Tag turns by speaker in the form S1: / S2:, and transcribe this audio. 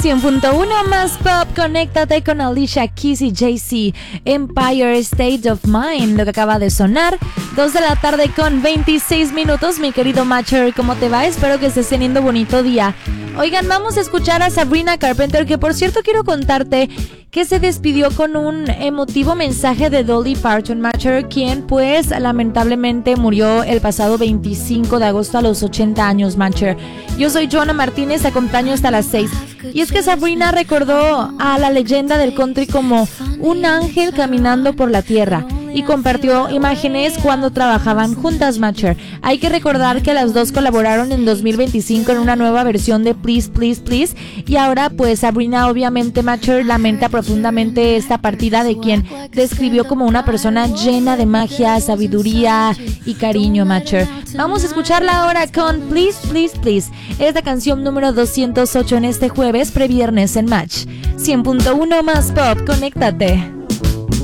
S1: 100.1 más pop, conéctate con Alicia Keys y Jay-Z. Empire State of Mind, lo que acaba de sonar. 2 de la tarde con 26 minutos, mi querido Matcher, ¿cómo te va? Espero que estés teniendo bonito día. Oigan, vamos a escuchar a Sabrina Carpenter, que por cierto quiero contarte que se despidió con un emotivo mensaje de Dolly Parton, Matcher, quien pues lamentablemente murió el pasado 25 de agosto a los 80 años, Matcher. Yo soy Joana Martínez, te acompaño hasta las 6. Y es que Sabrina recordó a la leyenda del country como un ángel caminando por la tierra y compartió imágenes cuando trabajaban juntas, Matcher. Hay que recordar que las dos colaboraron en 2025 en una nueva versión de Please, Please, Please, y ahora pues Sabrina obviamente, Matcher, lamenta profundamente esta partida de quien describió como una persona llena de magia, sabiduría y cariño, Matcher. Vamos a escucharla ahora con Please, Please, Please. Es la canción número 208 en este jueves previernes en Match. 100.1 más pop, conéctate.